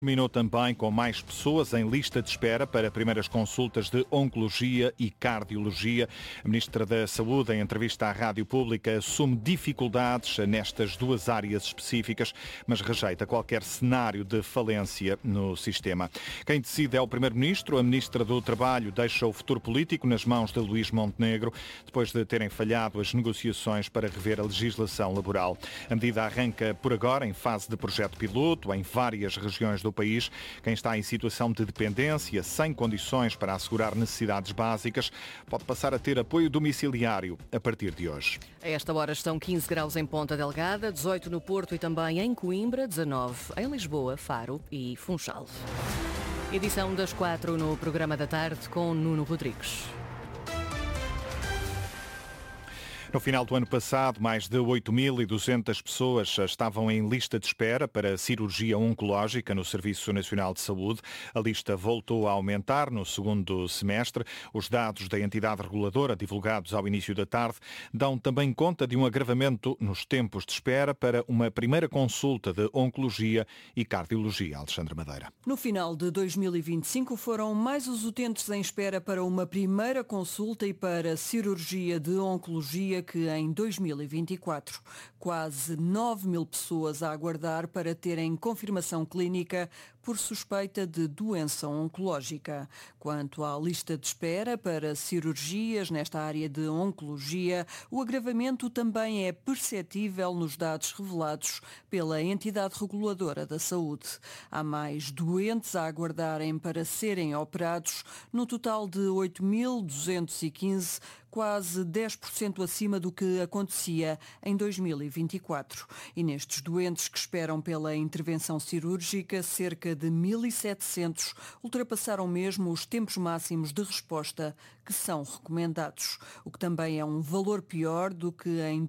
Terminou também com mais pessoas em lista de espera para primeiras consultas de oncologia e cardiologia. A Ministra da Saúde, em entrevista à Rádio Pública, assume dificuldades nestas duas áreas específicas, mas rejeita qualquer cenário de falência no sistema. Quem decide é o Primeiro-Ministro. A Ministra do Trabalho deixa o futuro político nas mãos de Luís Montenegro, depois de terem falhado as negociações para rever a legislação laboral. A medida arranca por agora em fase de projeto piloto em várias regiões do país. Quem está em situação de dependência, sem condições para assegurar necessidades básicas, pode passar a ter apoio domiciliário a partir de hoje. A esta hora estão 15 graus em Ponta Delgada, 18 no Porto e também em Coimbra, 19 em Lisboa, Faro e Funchal. Edição das 4 no programa da tarde com Nuno Rodrigues. No final do ano passado, mais de 8.200 pessoas estavam em lista de espera para cirurgia oncológica no Serviço Nacional de Saúde. A lista voltou a aumentar no segundo semestre. Os dados da entidade reguladora, divulgados ao início da tarde, dão também conta de um agravamento nos tempos de espera para uma primeira consulta de oncologia e cardiologia. Alexandre Madeira. No final de 2025, foram mais os utentes em espera para uma primeira consulta e para cirurgia de oncologia que em 2024. Quase 9.000 pessoas a aguardar para terem confirmação clínica por suspeita de doença oncológica. Quanto à lista de espera para cirurgias nesta área de oncologia, o agravamento também é perceptível nos dados revelados pela entidade reguladora da saúde. Há mais doentes a aguardarem para serem operados, no total de 8.215, quase 10% acima do que acontecia em 2024. E nestes doentes que esperam pela intervenção cirúrgica, cerca de 1.700 ultrapassaram mesmo os tempos máximos de resposta que são recomendados, o que também é um valor pior do que em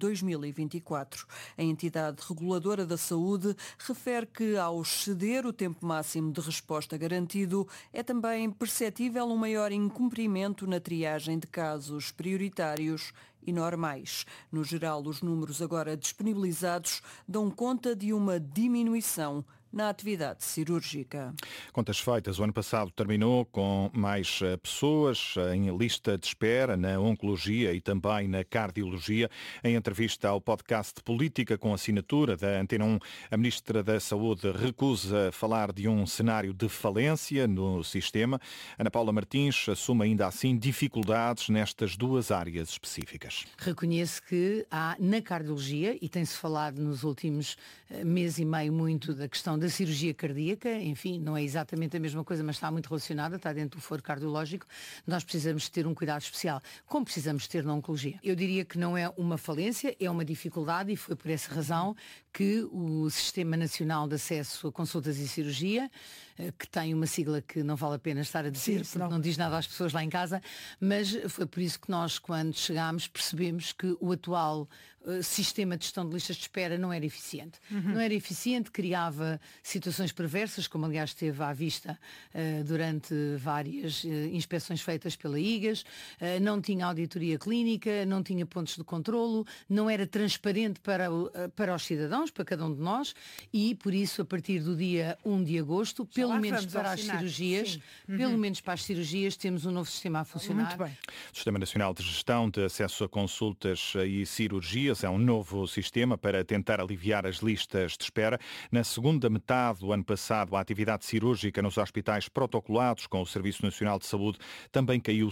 2024. A entidade reguladora da saúde refere que, ao exceder o tempo máximo de resposta garantido, é também perceptível um maior incumprimento na triagem de casos prioritários e normais. No geral, os números agora disponibilizados dão conta de uma diminuição na atividade cirúrgica. Contas feitas, o ano passado terminou com mais pessoas em lista de espera na oncologia e também na cardiologia. Em entrevista ao podcast Política com assinatura da Antena 1, a Ministra da Saúde recusa falar de um cenário de falência no sistema. Ana Paula Martins assume ainda assim dificuldades nestas duas áreas específicas. Reconheço que há na cardiologia, e tem-se falado nos últimos mês e meio muito da questão da cirurgia cardíaca, enfim, não é exatamente a mesma coisa, mas está muito relacionada, está dentro do foro cardiológico. Nós precisamos ter um cuidado especial, como precisamos ter na oncologia. Eu diria que não é uma falência, é uma dificuldade, e foi por essa razão que o Sistema Nacional de Acesso a Consultas e Cirurgia, que tem uma sigla que não vale a pena estar a dizer, porque não diz nada às pessoas lá em casa, mas foi por isso que nós, quando chegámos, percebemos que o atual sistema de gestão de listas de espera não era eficiente. Não era eficiente, criava situações perversas, como aliás esteve à vista durante várias inspeções feitas pela IGAS, não tinha auditoria clínica, não tinha pontos de controlo, não era transparente para os cidadãos, para cada um de nós, e por isso, a partir do dia 1 de agosto, pelo menos para as cirurgias, pelo menos para as cirurgias, temos um novo sistema a funcionar. Muito bem. O Sistema Nacional de Gestão de Acesso a Consultas e Cirurgias é um novo sistema para tentar aliviar as listas de espera. Na segunda metade do ano passado, a atividade cirúrgica nos hospitais protocolados com o Serviço Nacional de Saúde também caiu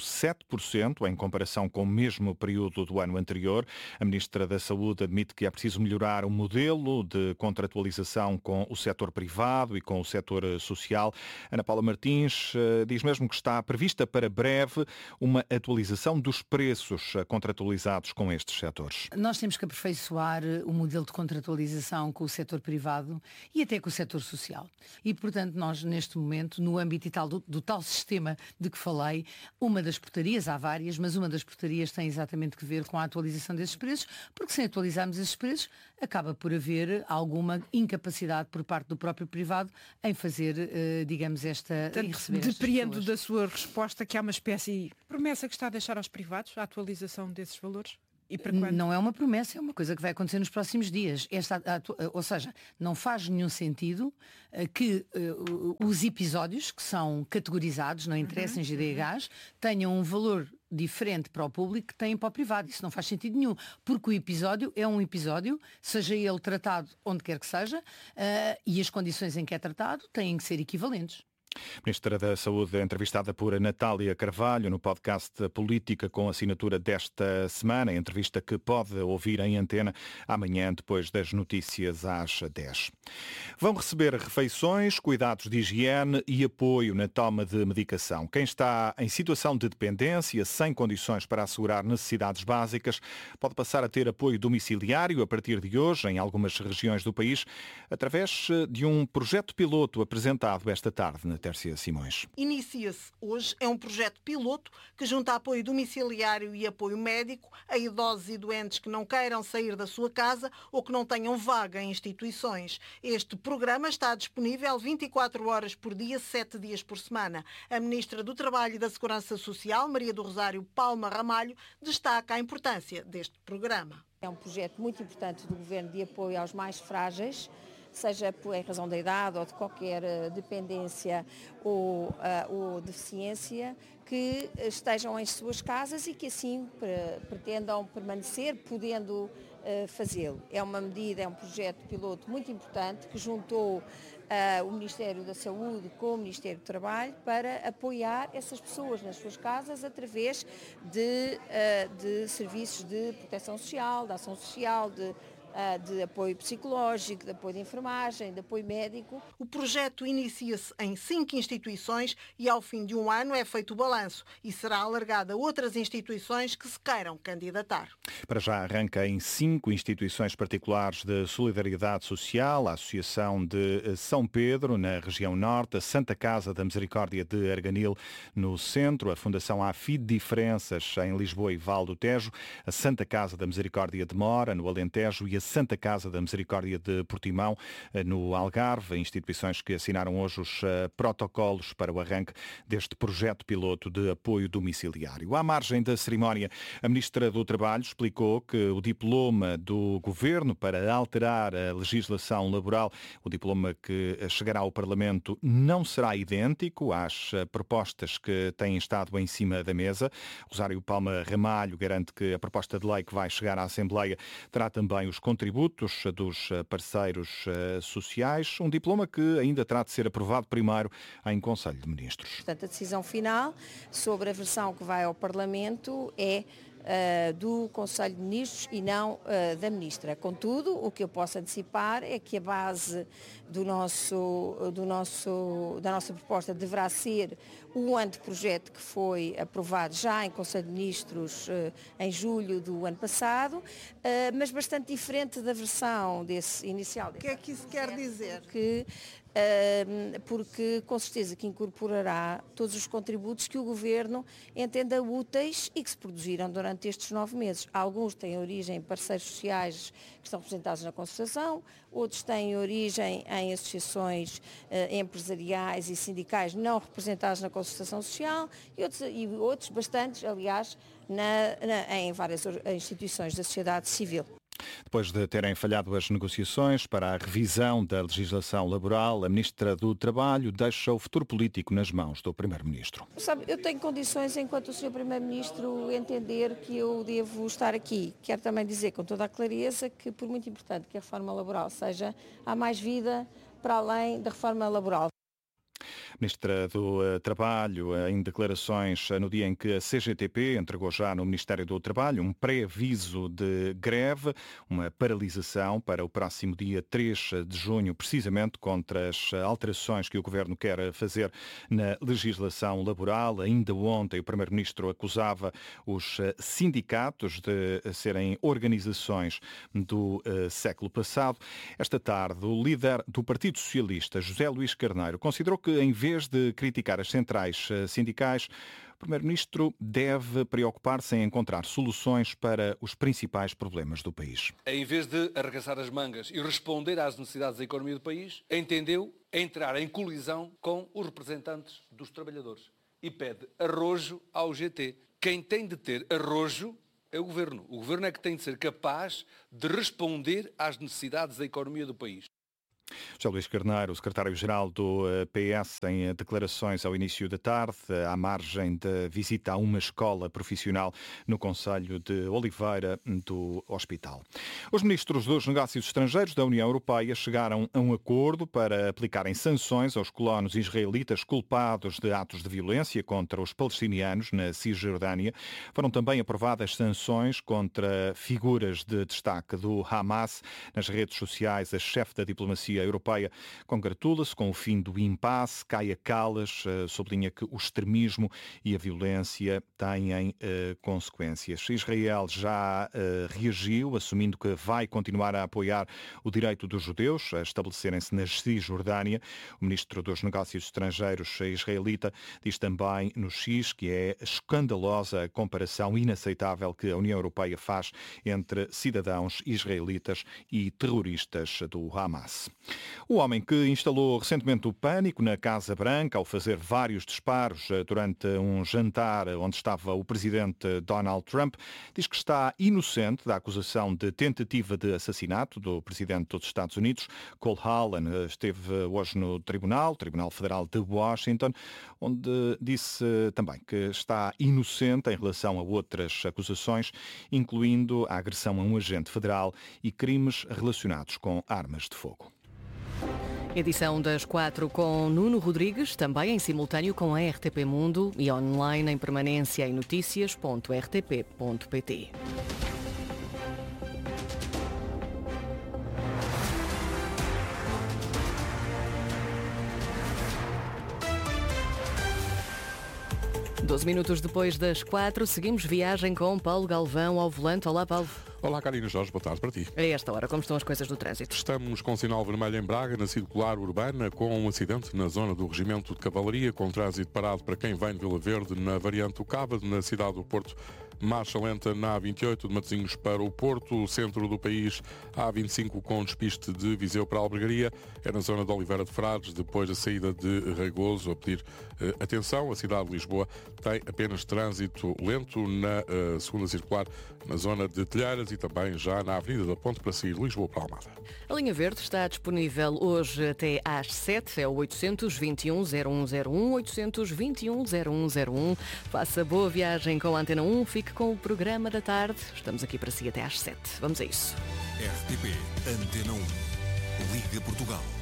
7% em comparação com o mesmo período do ano anterior. A Ministra da Saúde admite que é preciso melhorar o modelo de contratualização com o setor privado e com o setor social. Ana Paula Martins diz mesmo que está prevista para breve uma atualização dos preços contratualizados com estes setores. Nós temos que aperfeiçoar o modelo de contratualização com o setor privado e até com o setor social. E, portanto, nós, neste momento, no âmbito do tal sistema de que falei, uma das portarias, há várias, mas uma das portarias tem exatamente que ver com a atualização desses preços, porque sem atualizarmos esses preços, acaba por haver alguma incapacidade por parte do próprio privado em fazer, digamos, em receber depreendo da sua resposta que há uma espécie de promessa que está a deixar aos privados a atualização desses valores? E para quando? Não é uma promessa, é uma coisa que vai acontecer nos próximos dias. Ou seja, não faz nenhum sentido que os episódios que são categorizados, não interessa em GDHs, tenham um valor diferente para o público que têm para o privado. Isso não faz sentido nenhum, porque o episódio é um episódio, seja ele tratado onde quer que seja, e as condições em que é tratado têm que ser equivalentes. Ministra da Saúde, entrevistada por Natália Carvalho no podcast Política com assinatura desta semana, entrevista que pode ouvir em antena amanhã, depois das notícias às 10. Vão receber refeições, cuidados de higiene e apoio na toma de medicação. Quem está em situação de dependência, sem condições para assegurar necessidades básicas, pode passar a ter apoio domiciliário a partir de hoje em algumas regiões do país, através de um projeto piloto apresentado esta tarde na Tércia Simões. Inicia-se hoje, é um projeto piloto que junta apoio domiciliário e apoio médico a idosos e doentes que não queiram sair da sua casa ou que não tenham vaga em instituições. Este programa está disponível 24 horas por dia, 7 dias por semana. A Ministra do Trabalho e da Segurança Social, Maria do Rosário Palma Ramalho, destaca a importância deste programa. É um projeto muito importante do Governo de apoio aos mais frágeis, seja por razão da idade ou de qualquer dependência ou deficiência, que estejam em suas casas e que assim pretendam permanecer, podendo fazê-lo. É uma medida, é um projeto piloto muito importante que juntou o Ministério da Saúde com o Ministério do Trabalho para apoiar essas pessoas nas suas casas através de serviços de proteção social, de ação social, de apoio psicológico, de apoio de enfermagem, de apoio médico. O projeto inicia-se em 5 instituições e ao fim de um ano é feito o balanço e será alargado a outras instituições que se queiram candidatar. Para já arranca em 5 instituições particulares de solidariedade social, a Associação de São Pedro, na região norte, a Santa Casa da Misericórdia de Arganil, no centro, a Fundação AFID Diferenças, em Lisboa e Val do Tejo, a Santa Casa da Misericórdia de Mora, no Alentejo, e a Santa Casa da Misericórdia de Portimão, no Algarve, instituições que assinaram hoje os protocolos para o arranque deste projeto piloto de apoio domiciliário. À margem da cerimónia, a Ministra do Trabalho explicou que o diploma do Governo para alterar a legislação laboral, o diploma que chegará ao Parlamento, não será idêntico às propostas que têm estado em cima da mesa. Rosário Palma Ramalho garante que a proposta de lei que vai chegar à Assembleia terá também os contributos dos parceiros sociais, um diploma que ainda terá de ser aprovado primeiro em Conselho de Ministros. Portanto, a decisão final sobre a versão que vai ao Parlamento é do Conselho de Ministros e não da Ministra. Contudo, o que eu posso antecipar é que a base da nossa proposta deverá ser o anteprojeto que foi aprovado já em Conselho de Ministros em julho do ano passado, mas bastante diferente da versão desse inicial. O que é que isso quer dizer? Porque com certeza que incorporará todos os contributos que o Governo entenda úteis e que se produziram durante estes 9 meses. Alguns têm origem em parceiros sociais que estão representados na concertação, outros têm origem em associações empresariais e sindicais não representadas na concertação social e outros bastantes, aliás, em várias instituições da sociedade civil. Depois de terem falhado as negociações para a revisão da legislação laboral, a Ministra do Trabalho deixa o futuro político nas mãos do Primeiro-Ministro. Sabe, eu tenho condições, enquanto o Sr. Primeiro-Ministro entender que eu devo estar aqui. Quero também dizer com toda a clareza que, por muito importante que a reforma laboral seja, há mais vida para além da reforma laboral. Ministra do Trabalho, em declarações no dia em que a CGTP entregou já no Ministério do Trabalho um pré-aviso de greve, uma paralisação para o próximo dia 3 de junho, precisamente contra as alterações que o Governo quer fazer na legislação laboral. Ainda ontem o Primeiro-Ministro acusava os sindicatos de serem organizações do século passado. Esta tarde, o líder do Partido Socialista, José Luís Carneiro, considerou que, em vez de criticar as centrais sindicais, o Primeiro-Ministro deve preocupar-se em encontrar soluções para os principais problemas do país. Em vez de arregaçar as mangas e responder às necessidades da economia do país, entendeu entrar em colisão com os representantes dos trabalhadores e pede arrojo ao GT. Quem tem de ter arrojo é o Governo. O Governo é que tem de ser capaz de responder às necessidades da economia do país. José Luís Carneiro, o secretário-geral do PS, em declarações ao início da tarde, à margem da visita a uma escola profissional no concelho de Oliveira do Hospital. Os ministros dos Negócios Estrangeiros da União Europeia chegaram a um acordo para aplicarem sanções aos colonos israelitas culpados de atos de violência contra os palestinianos na Cisjordânia. Foram também aprovadas sanções contra figuras de destaque do Hamas. Nas redes sociais, a chefe da diplomacia europeia congratula-se com o fim do impasse. Kaja Kallas sublinha que o extremismo e a violência têm consequências. Israel já reagiu, assumindo que vai continuar a apoiar o direito dos judeus a estabelecerem-se na Cisjordânia. O ministro dos Negócios Estrangeiros israelita diz também no X que é escandalosa a comparação inaceitável que a União Europeia faz entre cidadãos israelitas e terroristas do Hamas. O homem que instalou recentemente o pânico na Casa Branca ao fazer vários disparos durante um jantar onde estava o presidente Donald Trump, diz que está inocente da acusação de tentativa de assassinato do presidente dos Estados Unidos. Cole Haaland esteve hoje no Tribunal Federal de Washington, onde disse também que está inocente em relação a outras acusações, incluindo a agressão a um agente federal e crimes relacionados com armas de fogo. Edição das 4 com Nuno Rodrigues, também em simultâneo com a RTP Mundo e online em permanência em noticias.rtp.pt. Doze minutos depois das 4, seguimos viagem com Paulo Galvão ao volante. Olá, Paulo. Olá, Karina Jorge, boa tarde para ti. A esta hora, como estão as coisas do trânsito? Estamos com sinal vermelho em Braga, na circular urbana, com um acidente na zona do Regimento de Cavalaria, com trânsito parado para quem vem de Vila Verde, na variante do Cávado, na cidade do Porto. Marcha lenta na A28 de Matosinhos para o Porto, centro do país, A25 com despiste de Viseu para a Albergaria, é na zona de Oliveira de Frades, depois da saída de Ragoso. A pedir atenção, a cidade de Lisboa tem apenas trânsito lento na segunda circular, na zona de Telheiras e também já na Avenida da Ponte para sair de Lisboa para Almada. A linha verde está disponível hoje até às 7, é o 821-0101, 821-0101. Faça boa viagem com a Antena 1, fique com o programa da tarde. Estamos aqui para si até às 7. Vamos a isso. RTP Antena 1. Liga Portugal.